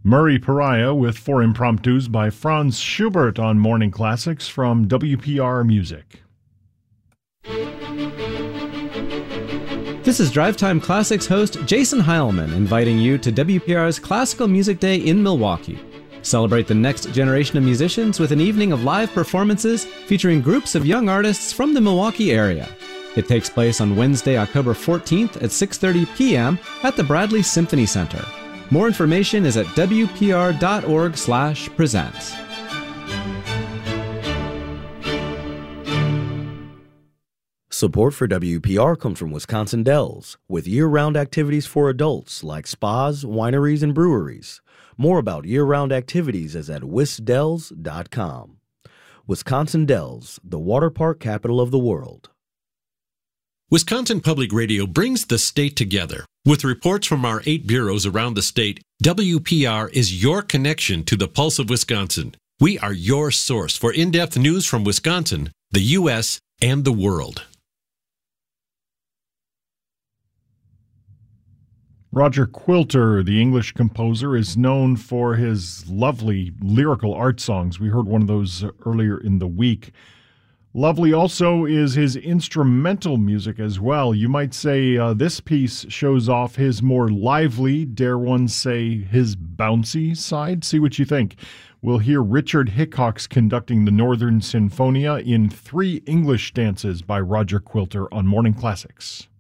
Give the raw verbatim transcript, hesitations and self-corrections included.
Murray Pariah with four impromptus by Franz Schubert on Morning Classics from W P R Music. This is Drive Time Classics host Jason Heilman inviting you to W P R's Classical Music Day in Milwaukee. Celebrate the next generation of musicians with an evening of live performances featuring groups of young artists from the Milwaukee area. It takes place on Wednesday, October fourteenth at six thirty p.m. at the Bradley Symphony Center. More information is at w p r dot org slash presents. Support for W P R comes from Wisconsin Dells, with year-round activities for adults like spas, wineries, and breweries. More about year-round activities is at wisdells dot com. Wisconsin Dells, the water park capital of the world. Wisconsin Public Radio brings the state together. With reports from our eight bureaus around the state, W P R is your connection to the pulse of Wisconsin. We are your source for in-depth news from Wisconsin, the U S, and the world. Roger Quilter, the English composer, is known for his lovely lyrical art songs. We heard one of those earlier in the week. Lovely also is his instrumental music as well. You might say uh, this piece shows off his more lively, dare one say his bouncy side. See what you think. We'll hear Richard Hickox conducting the Northern Sinfonia in three English stanzas by Roger Quilter on Morning Classics.